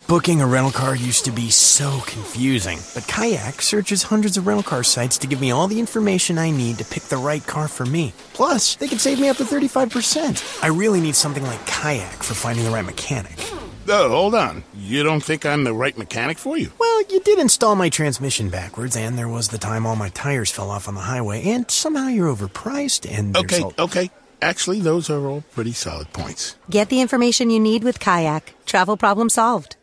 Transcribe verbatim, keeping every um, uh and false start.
Booking a rental car used to be so confusing, but Kayak searches hundreds of rental car sites to give me all the information I need to pick the right car for me. Plus, they can save me up to thirty-five percent. I really need something like Kayak for finding the right mechanic. Oh, hold on. You don't think I'm the right mechanic for you? Well, you did install my transmission backwards, and there was the time all my tires fell off on the highway, and somehow you're overpriced, and Okay, all... okay. Actually, those are all pretty solid points. Get the information you need with Kayak. Travel problem solved.